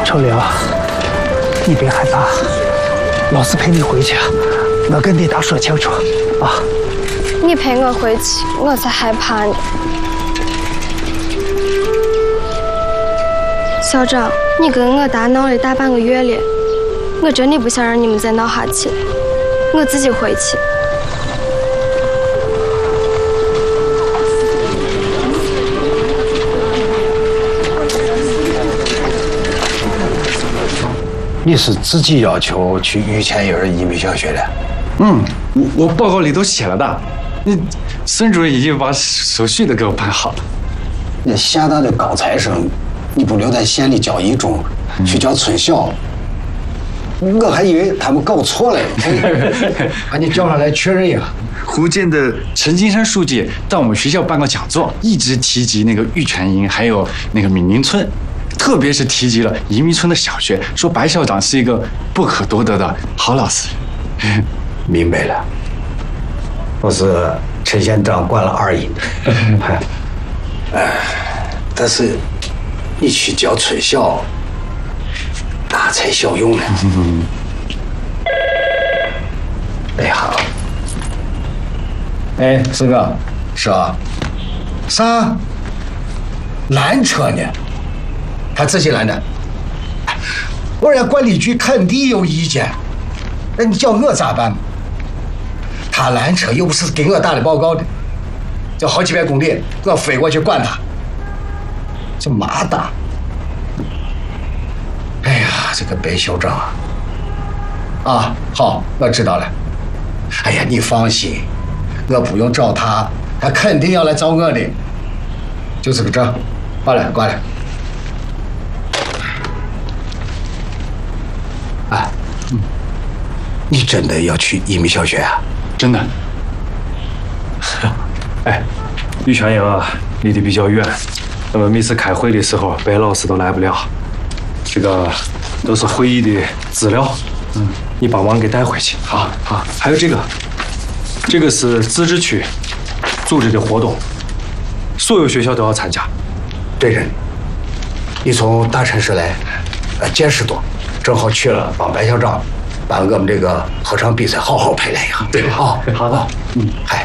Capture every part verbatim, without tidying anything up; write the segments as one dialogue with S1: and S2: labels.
S1: 秋玲，你别害怕，老师陪你回去，我跟你都说清楚啊。
S2: 你陪我回去，我才害怕呢。校长，你跟我大闹了大半个月了，我真的不想让你们再闹下去了，我自己回去。
S3: 你是自己要求去于前营移民小学的？
S4: 嗯，我我报告里都写了的，那孙主任已经把手续都给我办好了。
S3: 那厦大的高材生，你不留在县里教一中，去教村小，我还以为他们搞错了，把你叫上来确认一下。
S4: 福建的陈金山书记到我们学校办过讲座，一直提及那个玉泉营，还有那个闽宁村。特别是提及了移民村的小学，说白校长是一个不可多得的好老师。
S3: 明白了，我是陈县长惯了二音。哎，但是你去教村小，大材小用了。哎好，哎四哥，是啊，啥？拦车呢？他自己拦的。我人家管理局肯定有意见，那你叫我咋办？他拦车又不是给我打的报告的，这好几百公里，我飞过去管他，这麻大。哎呀，这个白校长啊，好，我知道了。哎呀，你放心，我不用找他，他肯定要来找我的。就这个证，挂了，挂了。哎，嗯，你真的要去移民小学啊？
S4: 真的。
S5: 哎，玉泉营啊，离得比较远，那么每次开会的时候，白老师都来不了。这个都是会议的资料，嗯，你帮忙给带回去。好，好。还有这个，这个是自治区组织的活动，所有学校都要参加。
S3: 对着呢，你从大城市来，呃，见识多。正好去了，帮白校长把我们这个合唱比赛好好排练一下。
S4: 对，
S3: 好，好的，嗯，嗨，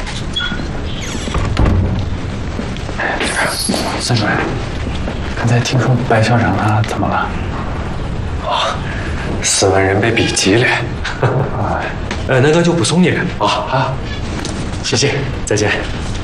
S1: 孙主任，刚才听说白校长他怎么了？
S5: 啊，斯文人被逼急了。呃，那个就不送你了啊啊，谢谢，再见。